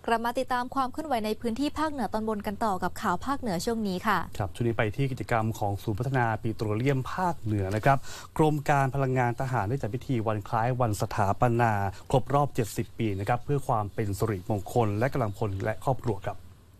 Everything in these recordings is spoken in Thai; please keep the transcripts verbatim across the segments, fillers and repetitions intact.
กลับมาติดตามความเคลื่อนไหวในพื้นที่ภาคเหนือตอนบนกันต่อกับข่าวภาคเหนือช่วงนี้ค่ะครับช่วงนี้ไปที่กิจกรรมของศูนย์พัฒนาปิโตรเลียมภาคเหนือนะครับกรมการพลังงานทหารได้จัดพิธีวันคล้ายวันสถาปนาครบรอบเจ็ดสิบปีนะครับเพื่อความเป็นสิริมงคลและกำลังพลและครอบครัวครับ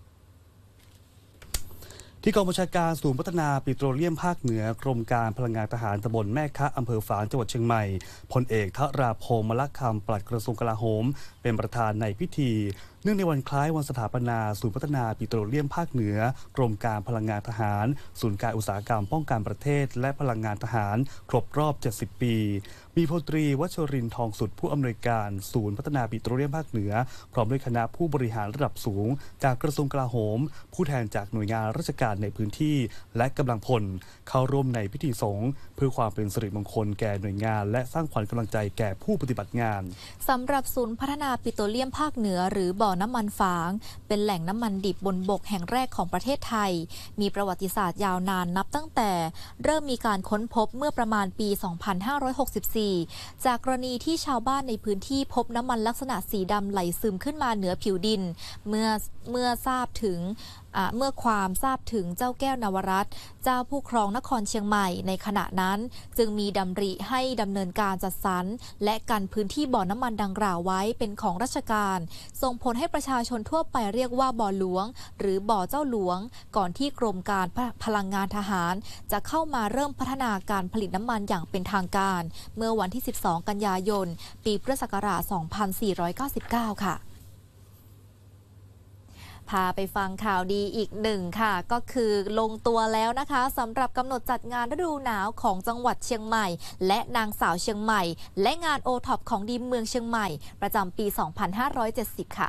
ที่กองบัญชาการศูนย์พัฒนาปิโตรเลียมภาคเหนือกรมการพลังงานทหารตำบลแม่คะอำเภอฝางจังหวัดเชียงใหม่พลเอกทราพงษ์มลคำปลัดกระทรวงกลาโหมเป็นประธานในพิธีเนื่องในวันคล้ายวันสถาปนาศูนย์พัฒนาปิโตรเลียมภาคเหนือกรมการพลังงานทหารศูนย์การอุตสาหกรรมป้องกันประเทศและพลังงานทหารครบรอบเจ็ดสิบปีมีพลตรีวัชรินทร์ทองสุดผู้อำนวยการศูนย์พัฒนาปิโตรเลียมภาคเหนือพร้อมด้วยคณะผู้บริหารระดับสูงจากกระทรวงกลาโหมผู้แทนจากหน่วยงานราชการในพื้นที่และกำลังพลเข้าร่วมในพิธีสงฆ์เพื่อความเป็นสิริมงคลแก่หน่วยงานและสร้างขวัญกำลังใจแก่ผู้ปฏิบัติงานสำหรับศูนย์พัฒนาปิโตรเลียมภาคเหนือหรือบ่อน้ำมันฝางเป็นแหล่งน้ำมันดิบบนบกแห่งแรกของประเทศไทยมีประวัติศาสตร์ยาวนานนับตั้งแต่เริ่มมีการค้นพบเมื่อประมาณปี สองพันห้าร้อยหกสิบสี่ จากกรณีที่ชาวบ้านในพื้นที่พบน้ำมันลักษณะสีดำไหลซึมขึ้นมาเหนือผิวดินเมื่อเมื่อทราบถึงเมื่อความทราบถึงเจ้าแก้วนวรัตน์เจ้าผู้ครองนครเชียงใหม่ในขณะนั้นจึงมีดำริให้ดำเนินการจัดสรรและกันพื้นที่บ่อน้ำมันดังกล่าวไว้เป็นของราชการส่งผลให้ประชาชนทั่วไปเรียกว่าบ่อหลวงหรือบ่อเจ้าหลวงก่อนที่กรมการพลังงานทหารจะเข้ามาเริ่มพัฒนาการผลิตน้ำมันอย่างเป็นทางการเมื่อวันที่สิบสองกันยายนปีพุทธศักราชสองพันสี่ร้อยเก้าสิบเก้าค่ะพาไปฟังข่าวดีอีกหนึ่งค่ะก็คือลงตัวแล้วนะคะสำหรับกำหนดจัดงานฤดูหนาวของจังหวัดเชียงใหม่และนางสาวเชียงใหม่และงานโอท็อปของดีเมืองเชียงใหม่ประจำปี สองพันห้าร้อยเจ็ดสิบ ค่ะ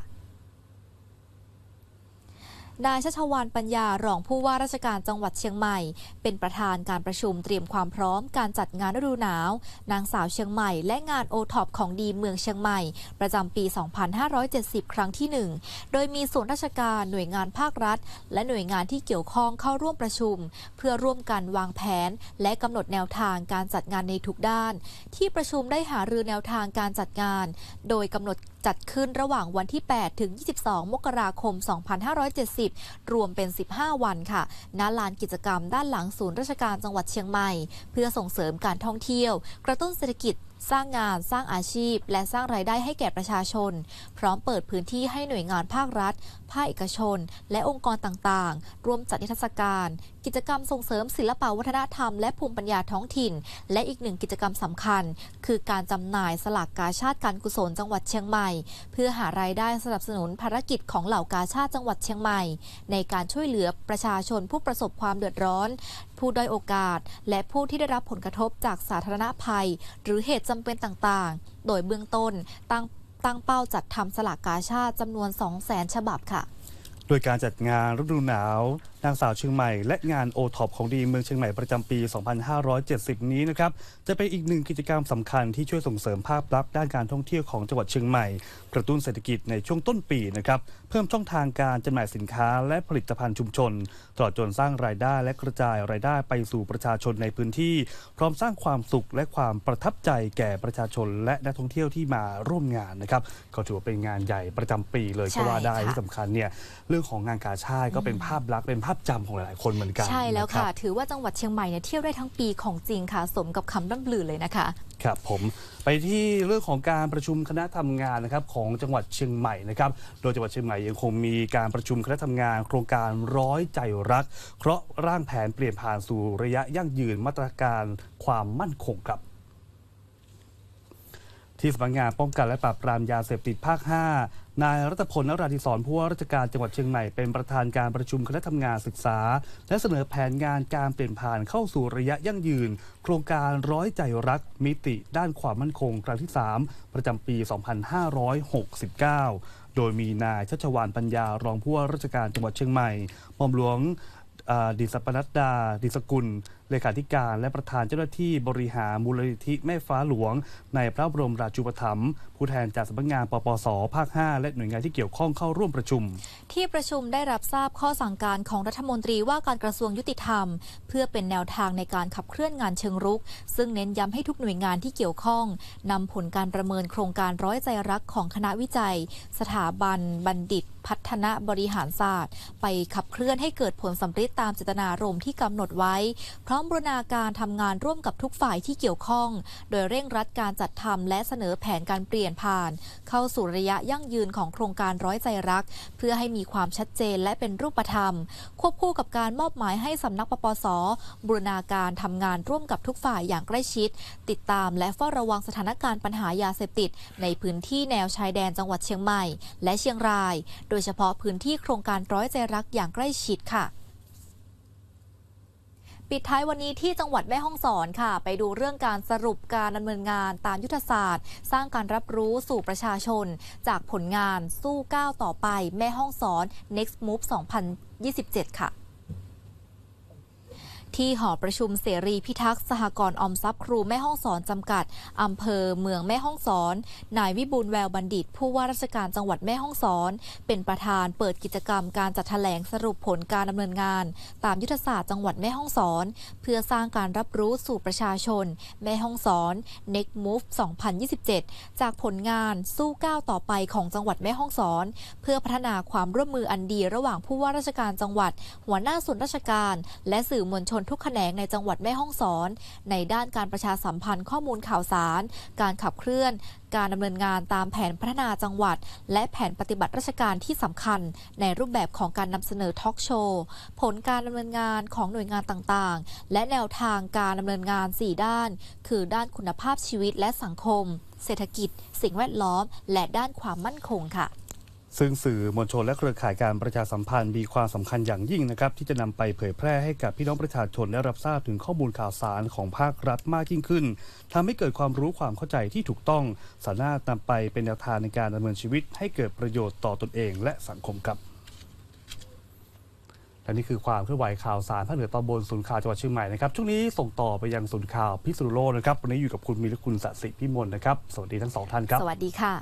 นายชัชวาลปัญญารองผู้ว่าราชการจังหวัดเชียงใหม่เป็นประธานการประชุมเตรียมความพร้อมการจัดงานฤดูหนาวนางสาวเชียงใหม่และงานโอท็อปของดีเมืองเชียงใหม่ประจำปี สองพันห้าร้อยเจ็ดสิบ ครั้งที่หนึ่งโดยมีส่วนราชการหน่วยงานภาครัฐและหน่วยงานที่เกี่ยวข้องเข้าร่วมประชุมเพื่อร่วมกันวางแผนและกำหนดแนวทางการจัดงานในทุกด้านที่ประชุมได้หารือแนวทางการจัดงานโดยกำหนดจัดขึ้นระหว่างวันที่ แปด ถึง ยี่สิบสอง มกราคม สองพันห้าร้อยเจ็ดสิบ รวมเป็น สิบห้า วันค่ะณลานกิจกรรมด้านหลังศูนย์ราชการจังหวัดเชียงใหม่เพื่อส่งเสริมการท่องเที่ยวกระตุ้นเศรษฐกิจสร้างงานสร้างอาชีพและสร้างรายได้ให้แก่ประชาชนพร้อมเปิดพื้นที่ให้หน่วยงานภาครัฐภาคเอกชนและองค์กรต่างๆร่วมจัดนิทรรศการกิจกรรมส่งเสริมศิลปวัฒนธรรมและภูมิปัญญาท้องถิ่นและอีกหนึ่งกิจกรรมสำคัญคือการจำหน่ายสลากกาชาดการกุศลจังหวัดเชียงใหม่เพื่อหารายได้สนับสนุนภารกิจของเหล่ากาชาดจังหวัดเชียงใหม่ในการช่วยเหลือประชาชนผู้ประสบความเดือดร้อนผู้ด้อยโอกาสและผู้ที่ได้รับผลกระทบจากสาธารณภัยหรือเหตุจำเป็นต่างๆโดยเบื้องต้นตั้งตั้งเป้าจัดทำสลากกาชาดจำนวน สองแสน ฉบับค่ะโดยการจัดงานฤดูหนาวนางสาวเชียงใหม่และงานโอท็อปของดีเมืองเชียงใหม่ประจำปี สองพันห้าร้อยเจ็ดสิบ นี้นะครับจะเป็นอีกหนึ่งกิจกรรมสำคัญที่ช่วยส่งเสริมภาพลักษณ์ด้านการท่องเที่ยวของจังหวัดเชียงใหม่กระตุ้นเศรษฐกิจในช่วงต้นปีนะครับเพิ่มช่องทางการจำหน่ายสินค้าและผลิตภัณฑ์ชุมชนตลอดจนสร้างรายได้และกระจายรายได้ไปสู่ประชาชนในพื้นที่พร้อมสร้างความสุขและความประทับใจแก่ประชาชนและนักท่องเที่ยวที่มาร่วมงานนะครับก็ถือว่าเป็นงานใหญ่ประจำปีเลยก็ว่าได้ที่สำคัญเนี่ยเรื่องของงานกาชาดก็เป็นภาพลักษณ์เป็นภาพจำของหลายๆคนเหมือนกันใช่แล้วค่ะถือว่าจังหวัดเชียงใหม่เนี่ยเที่ยวได้ทั้งปีของจริงค่ะสมกับคำร่ำลือเลยนะคะครับผมไปที่เรื่องของการประชุมคณะทำงานนะครับของจังหวัดเชียงใหม่นะครับโดยจังหวัดเชียงใหม่ยังคงมีการประชุมคณะทำงานโครงการร้อยใจรักเพราะร่างแผนเปลี่ยนผ่านสู่ระยะยั่งยืนมาตรการความมั่นคงครับที่สำนักงานป้องกันและปราบปรามยาเสพติดภาค ห้านายรัตพล นราธิศรผู้ว่าราชการจังหวัดเชียงใหม่เป็นประธานการประชุมคณะทำงานศึกษาและเสนอแผนงานการเปลี่ยนผ่านเข้าสู่ระยะยั่งยืนโครงการร้อยใจรักมิติด้านความมั่นคงครั้งที่สามประจำปี สองพันห้าร้อยหกสิบเก้า โดยมีนายชัชวาลปัญญารองผู้ว่าราชการจังหวัดเชียงใหม่หม่อมหลวงดิษปนัดดาดิษกุลเลขาธิการและประธานเจ้าหน้าที่บริหารมูลนิธิแม่ฟ้าหลวงในพระบรมราชูปถัมภ์ผู้แทนจากสำนักงานปปส.ภาค ห้า และหน่วยงานที่เกี่ยวข้องเข้าร่วมประชุมที่ประชุมได้รับทราบข้อสั่งการของรัฐมนตรีว่าการกระทรวงยุติธรรมเพื่อเป็นแนวทางในการขับเคลื่อนงานเชิงรุกซึ่งเน้นย้ำให้ทุกหน่วยงานที่เกี่ยวข้องนำผลการประเมินโครงการร้อยใจรักของคณะวิจัยสถาบันบัณฑิตพัฒนาบริหารศาสตร์ไปขับเคลื่อนให้เกิดผลสำเร็จตามเจตนารมณ์ที่กำหนดไว้พร้อมบูรณาการทำงานร่วมกับทุกฝ่ายที่เกี่ยวข้องโดยเร่งรัดการจัดทำและเสนอแผนการเปลี่ยนผ่านเข้าสู่ระยะยั่งยืนของโครงการร้อยใจรักเพื่อให้มีความชัดเจนและเป็นรูปธรรมควบคู่กับการมอบหมายให้สำนักปปส.บูรณาการทำงานร่วมกับทุกฝ่ายอย่างใกล้ชิดติดตามและเฝ้าระวังสถานการณ์ปัญหายาเสพติดในพื้นที่แนวชายแดนจังหวัดเชียงใหม่และเชียงรายโดยเฉพาะพื้นที่โครงการร้อยใจรักอย่างใกล้ชิดค่ะปิดท้ายวันนี้ที่จังหวัดแม่ฮ่องสอนค่ะไปดูเรื่องการสรุปการดำเนินงานตามยุทธศาสตร์สร้างการรับรู้สู่ประชาชนจากผลงานสู้ก้าวต่อไปแม่ฮ่องสอน Next Move สองพันยี่สิบเจ็ด ค่ะที่หอประชุมเสรีพิทักษ์สหกรณ์ออมทรัพย์ครูแม่ฮ่องสอนจำกัดอำเภอเมืองแม่ฮ่องสอนนายวิบูลย์แววบัณฑิตผู้ว่าราชการจังหวัดแม่ฮ่องสอนเป็นประธานเปิดกิจกรรมการจัดแถลงสรุปผลการดำเนินงานตามยุทธศาสตร์จังหวัดแม่ฮ่องสอนเพื่อสร้างการรับรู้สู่ประชาชนแม่ฮ่องสอน Next Move สองพันยี่สิบเจ็ด จากผลงานสู้ก้าวต่อไปของจังหวัดแม่ฮ่องสอนเพื่อพัฒนาความร่วมมืออันดีระหว่างผู้ว่าราชการจังหวัดหัวหน้าส่วนราชการและสื่อมวลชนทุกแขนงในจังหวัดแม่ฮ่องสอนในด้านการประชาสัมพันธ์ข้อมูลข่าวสารการขับเคลื่อนการดำเนินงานตามแผนพัฒนาจังหวัดและแผนปฏิบัติราชการที่สำคัญในรูปแบบของการนำเสนอทอล์กโชว์ผลการดำเนินงานของหน่วยงานต่างๆและแนวทางการดำเนินงานสี่ด้านคือด้านคุณภาพชีวิตและสังคมเศรษฐกิจสิ่งแวดล้อมและด้านความมั่นคงค่ะซึ่งสื่อมวลชนและเครือข่ายการประชาสัมพันธ์มีความสำคัญอย่างยิ่งนะครับที่จะนำไปเผยแพร่ให้กับพี่น้องประชาชนได้รับทราบถึงข้อมูลข่าวสารของภาครัฐมากยิ่งขึ้นทำให้เกิดความรู้ความเข้าใจที่ถูกต้องสามารถนำไปเป็นแนวทางในการดำเนินชีวิตให้เกิดประโยชน์ต่อตนเองและสังคมครับและนี่คือความเคลื่อนไหวข่าวสารภาคเหนือตอนบนศูนย์ข่าวจังหวัดเชียงใหม่นะครับช่วงนี้ส่งต่อไปยังศูนย์ข่าวพิษณุโลกนะครับวันนี้อยู่กับคุณมีและคุณสศิพิมลนะครับสวัสดีทั้งสองท่านครับสวัสดีค่ะ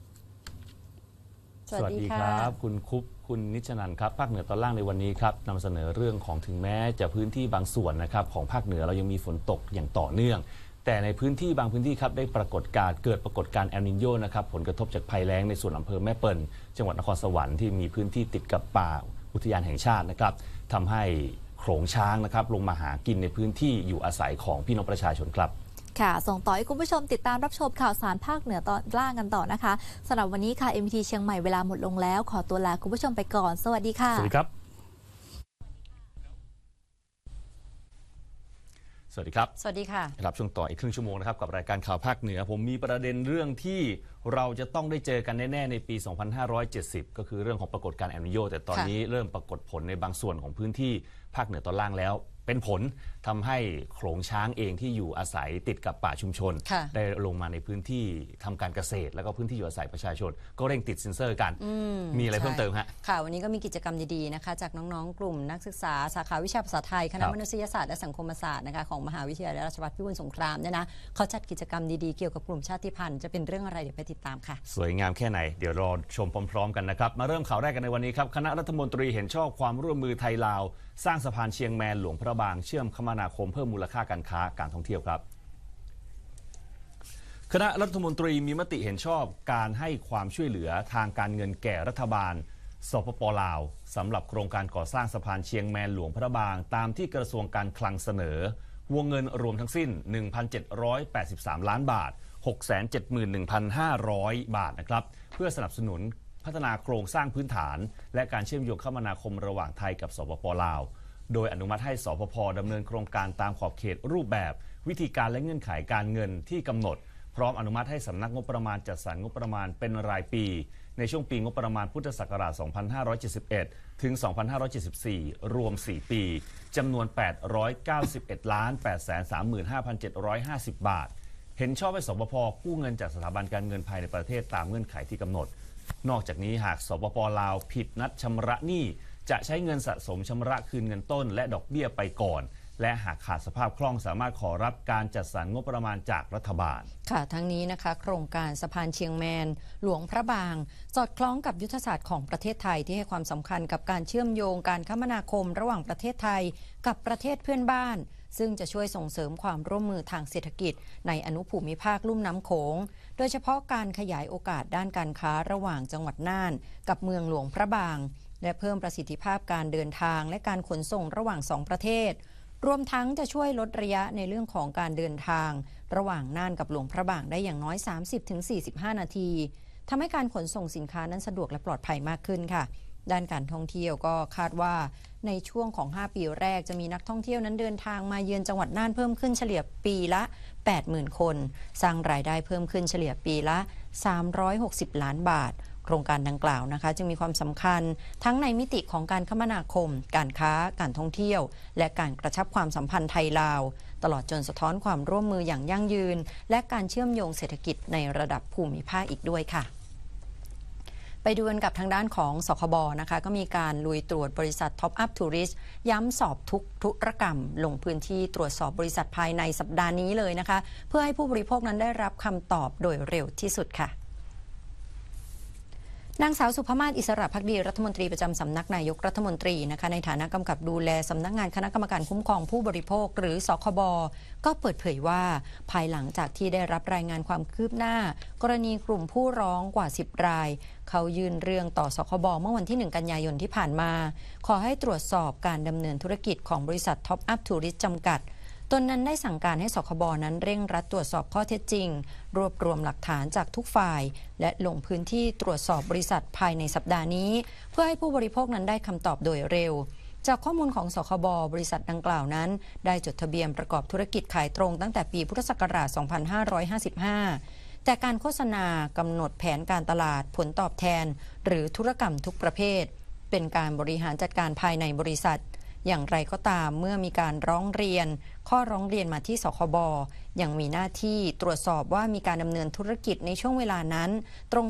สวัสดีครับคุณคุปคุณนิชนันท์ครับภาคเหนือตอนล่างในวันนี้ครับนำเสนอเรื่องของถึงแม้จะพื้นที่บางส่วนนะครับของภาคเหนือเรายังมีฝนตกอย่างต่อเนื่องแต่ในพื้นที่บางพื้นที่ครับได้ปรากฏการเกิดปรากฏการณ์แอลนิโญนะครับผลกระทบจากภัยแล้งในส่วนอำเภอแม่เปิลจังหวัดนครสวรรค์ที่มีพื้นที่ติดกับป่าอุทยานแห่งชาตินะครับทำให้โขลงช้างนะครับลงมาหากินในพื้นที่อยู่อาศัยของพี่น้องประชาชนครับค่ะส่งต่อให้คุณผู้ชมติดตามรับชมข่าวสารภาคเหนือตอนล่างกันต่อนะคะสำหรับวันนี้ค่ะ เอ็ม วี ที เชียงใหม่เวลาหมดลงแล้วขอตัวลาคุณผู้ชมไปก่อนสวัสดีค่ะสวัสดีครับสวัสดีครับสวัสดีค่ะรับช่วงต่ออีกครึ่งชั่วโมงนะครับกับรายการข่าวภาคเหนือผมมีประเด็นเรื่องที่เราจะต้องได้เจอกันแน่ๆในปีสองพันห้าร้อยเจ็ดสิบก็คือเรื่องของปรากฏการณ์แอลนิโญแต่ตอนนี้เริ่มปรากฏผลในบางส่วนของพื้นที่ภาคเหนือตอนล่างแล้วเป็นผลทำให้โขลงช้างเองที่อยู่อาศัยติดกับป่าชุมชนได้ลงมาในพื้นที่ทำการเกษตรแล้วก็พื้นที่อยู่อาศัยประชาชนก็เร่งติดเซ็นเซอร์กันมมีอะไรเพิ่มเติมฮะค่ะวันนี้ก็มีกิจกรรมดีๆนะคะจากน้องๆกลุ่มนักศึกษาสาขาวิชาภาษาไทยคณะมนุษยศาสตร์และสังคมศาสตร์นะคะของมหาวิทยาลัยราชภัฏพิบูลสงครามเนี่ยนะเขาจัดกิจกรรมดีๆเกี่ยวกับกลุ่มชาติพันธุ์จะเป็นเรื่องอะไรเดี๋ยวไปติดตามค่ะสวยงามแค่ไหนเดี๋ยวรอชมพร้อมๆกันนะครับมาเริ่มข่าวแรกกันในวันนี้ครับคณะรัฐมนตรีเห็นชอบความร่วมมือไทยลาวสร้างสะพานเชียงแมนหลวงพระบางเชื่อมคมนาคมเพิ่มมูลค่าการค้าการท่องเที่ยวครับคณะรัฐมนตรีมีมติเห็นชอบการให้ความช่วยเหลือทางการเงินแก่รัฐบาลสปป.ลาวสำหรับโครงการก่อสร้างสะพานเชียงแมนหลวงพระบางตามที่กระทรวงการคลังเสนอวงเงินรวมทั้งสิ้น หนึ่งพันเจ็ดร้อยแปดสิบสาม ล้านบาท หกแสนเจ็ดหมื่นหนึ่งพันห้าร้อย บาทนะครับเพื่อสนับสนุนพัฒนาโครงสร้างพื้นฐานและการเชื่อมโยงคมนาคมระหว่างไทยกับสปป.ลาวโดยอนุมัติให้สปป.ดำเนินโครงการตามขอบเขตรูปแบบวิธีการและเงื่อนไขการเงินที่กำหนดพร้อมอนุมัติให้สำนักงบประมาณจัดสรรงบประมาณเป็นรายปีในช่วงปีงบประมาณพุทธศักราช สองพันห้าร้อยเจ็ดสิบเอ็ด ถึง สองพันห้าร้อยเจ็ดสิบสี่ รวม สี่ ปีจำนวน แปดร้อยเก้าสิบเอ็ดล้าน แปดแสนสามหมื่นห้าพันเจ็ดร้อยห้าสิบ บาทเห็นชอบให้สปป.กู้เงินจากสถาบันการเงินภายในประเทศตามเงื่อนไขที่กำหนดนอกจากนี้หากสปป.ลาวผิดนัดชำระหนี้จะใช้เงินสะสมชำระคืนเงินต้นและดอกเบี้ยไปก่อนและหากขาดสภาพคล่องสามารถขอรับการจัดสรรงบประมาณจากรัฐบาลค่ะทั้งนี้นะคะโครงการสะพานเชียงแมนหลวงพระบางสอดคล้องกับยุทธศาสตร์ของประเทศไทยที่ให้ความสำคัญกับการเชื่อมโยงการคมนาคมระหว่างประเทศไทยกับประเทศเพื่อนบ้านซึ่งจะช่วยส่งเสริมความร่วมมือทางเศรษฐกิจในอนุภูมิภาคลุ่มน้ำโขงโดยเฉพาะการขยายโอกาสด้านการค้าระหว่างจังหวัดน่านกับเมืองหลวงพระบางและเพิ่มประสิทธิภาพการเดินทางและการขนส่งระหว่างสองประเทศรวมทั้งจะช่วยลดระยะในเรื่องของการเดินทางระหว่างน่านกับหลวงพระบางได้อย่างน้อย สามสิบถึงสี่สิบห้า นาทีทำให้การขนส่งสินค้านั้นสะดวกและปลอดภัยมากขึ้นค่ะด้านการท่องเที่ยวก็คาดว่าในช่วงของห้าปีแรกจะมีนักท่องเที่ยวนั้นเดินทางมาเยือนจังหวัดน่านเพิ่มขึ้นเฉลี่ยปีละ แปดหมื่น คนสร้างรายได้เพิ่มขึ้นเฉลี่ยปีละสามร้อยหกสิบล้านบาทโครงการดังกล่าวนะคะจึงมีความสำคัญทั้งในมิติของการคมนาคมการค้าการท่องเที่ยวและการกระชับความสัมพันธ์ไทยลาวตลอดจนสะท้อนความร่วมมืออย่างยั่งยืนและการเชื่อมโยงเศรษฐกิจในระดับภูมิภาคอีกด้วยค่ะไปดูกันกับทางด้านของสคบนะคะก็มีการลุยตรวจบริษัท Top Up Tourist ย้ำสอบทุกธุรกรรมลงพื้นที่ตรวจสอบบริษัทภายในสัปดาห์นี้เลยนะคะเพื่อให้ผู้บริโภคนั้นได้รับคำตอบโดยเร็วที่สุดค่ะนางสาวสุภมาศอิสระภักดีรัฐมนตรีประจำสำนักนายกรัฐมนตรีนะคะในฐานะกำกับดูแลสำนักงานคณะกรรมการคุ้มครองผู้บริโภคหรือสคบก็เปิดเผยว่าภายหลังจากที่ได้รับรายงานความคืบหน้ากรณีกลุ่มผู้ร้องกว่าสิบรายเขายื่นเรื่องต่อสคบเมื่อวันที่หนึ่งกันยายนที่ผ่านมาขอให้ตรวจสอบการดำเนินธุรกิจของบริษัท Top Up Tourist จำกัดตนนั้นได้สั่งการให้สคบนั้นเร่งรัดตรวจสอบข้อเท็จจริงรวบรวมหลักฐานจากทุกฝ่ายและลงพื้นที่ตรวจสอบบริษัทภายในสัปดาห์นี้เพื่อให้ผู้บริโภคนั้นได้คำตอบโดยเร็วจากข้อมูลของสคบบริษัทดังกล่าวนั้นได้จดทะเบียนประกอบธุรกิจขายตรงตั้งแต่ปีพุทธศักราช สองพันห้าร้อยห้าสิบห้า แต่การโฆษณากำหนดแผนการตลาดผลตอบแทนหรือธุรกรรมทุกประเภทเป็นการบริหารจัดการภายในบริษัทอย่างไรก็ตามเมื่อมีการร้องเรียนข้อร้องเรียนมาที่สคบยังมีหน้าที่ตรวจสอบว่ามีการดำเนินธุรกิจในช่วงเวลานั้นตรง